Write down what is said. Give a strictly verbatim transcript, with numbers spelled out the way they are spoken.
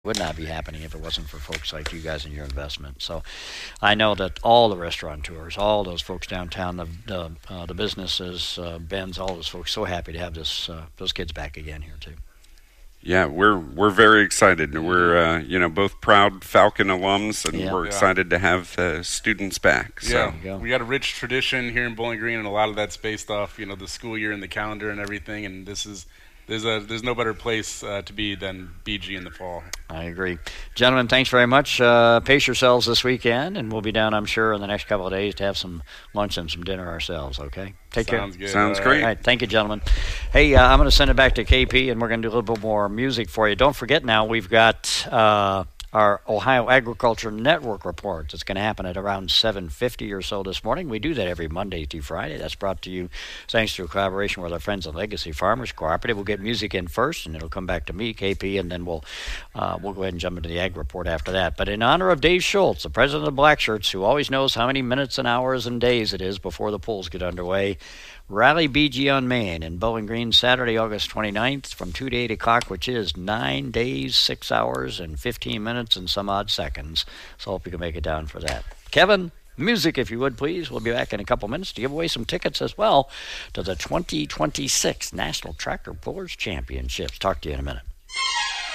would not be happening if it wasn't for folks like you guys and your investment. So I know that all the restaurateurs, all those folks downtown, the the, uh, the businesses, uh, Ben's, all those folks, so happy to have this uh, those kids back again here too. Yeah, we're we're very excited. We're uh, you know both proud Falcon alums, and Yeah. we're Yeah. excited to have uh, students back. So. Yeah, go. we got a rich tradition here in Bowling Green, and a lot of that's based off, you know, the school year and the calendar and everything. And this is there's a there's no better place uh, to be than B G in the fall. I agree. Gentlemen, thanks very much. Uh, pace yourselves this weekend, and we'll be down, I'm sure, in the next couple of days to have some lunch and some dinner ourselves, okay? Take Sounds care. good. Sounds All great. All right, thank you, gentlemen. Hey, uh, I'm going to send it back to K P, and we're going to do a little bit more music for you. Don't forget now, we've got uh, our Ohio Agriculture Network report. It's going to happen at around seven fifty or so this morning. We do that every Monday through Friday. That's brought to you thanks to a collaboration with our friends at Legacy Farmers Cooperative. We'll get music in first, and it'll come back to me, K P, and then we'll uh, we'll go ahead and jump into the Ag report after that. But in honor of Dave Schultz, the president of the Black Shirts, who always knows how many minutes and hours and days it is before the polls get underway, Rally B G on Main in Bowling Green, Saturday, August twenty-ninth, from two to eight o'clock, which is nine days, six hours, and fifteen minutes and some odd seconds. So hope you can make it down for that. Kevin, music, if you would, please. We'll be back in a couple minutes to give away some tickets as well to the twenty twenty-six National Tractor Pullers Championships. Talk to you in a minute.